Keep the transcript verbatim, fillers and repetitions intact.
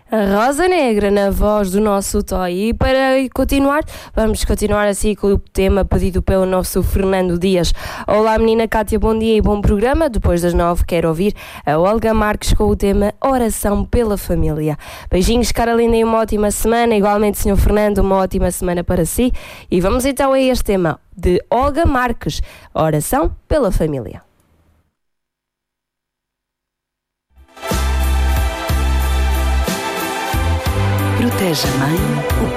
A Rosa Negra na voz do nosso Toy. E para continuar, vamos continuar assim com o tema pedido pelo nosso Fernando Dias. Olá menina Cátia, bom dia e bom programa. Depois das nove quero ouvir a Olga Marques com o tema Oração pela Família. Beijinhos, Carolina, e uma ótima semana. Igualmente, senhor Fernando, uma ótima semana para si. E vamos então a este tema de Olga Marques, Oração pela Família. Protege a mãe, o